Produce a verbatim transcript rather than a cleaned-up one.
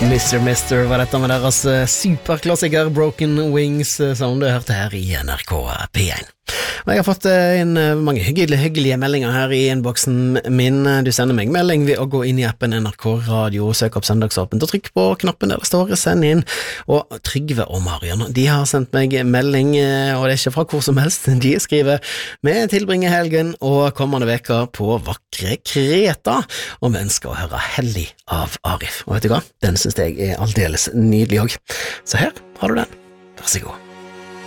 mister Mister var dette med deres eh, superklassiker Broken Wings, eh, som du hørte her i N R K P én. Og jeg har fått eh, inn eh, mange hyggelige, hyggelige meldinger her i innboksen min. Du sender meg melding ved å gå inn i appen N R K Radio, søk opp søndagsåpent og trykk på knappen der det står send inn. Og Trygve og Marion, de har sendt meg melding, eh, og det er ikke fra hvor som helst. De skriver: vi tilbringer helgen og kommende veka på vakre Kreta, og vi ønsker å høre Hellig av Arif. Og vet du hva? Den synes jeg er aldeles nydelig også. Så her har du den. Vær så god.